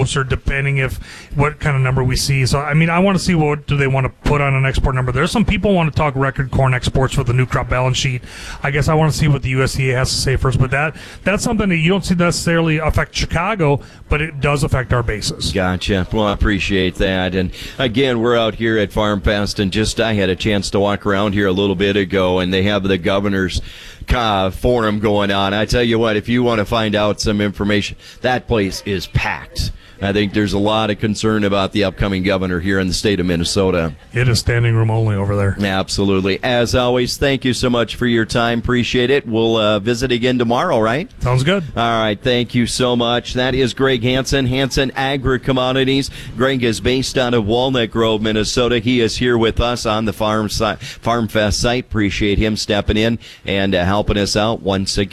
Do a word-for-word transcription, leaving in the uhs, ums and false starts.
closer depending if what kind of number we see. So, I mean, I want to see what do they want to put on an export number. There's some people want to talk record corn exports for the new crop balance sheet. I guess I want to see what the U S D A has to say first. But that that's something that you don't see necessarily affect Chicago, but it does affect our bases. Gotcha. Well, I appreciate that. And again, we're out here at Farm Fest, and just I had a chance to walk around here a little bit ago, and they have the governor's uh, forum going on. I tell you what, if you want to find out some information, that place is packed. I think there's a lot of concern about the upcoming governor here in the state of Minnesota. It is standing room only over there. Absolutely. As always, thank you so much for your time. Appreciate it. We'll uh, visit again tomorrow, right? Sounds good. All right. Thank you so much. That is Greg Hansen, Hansen Agri-Commodities. Greg is based out of Walnut Grove, Minnesota. He is here with us on the Farm, si- Farm Fest site. Appreciate him stepping in and uh, helping us out once again.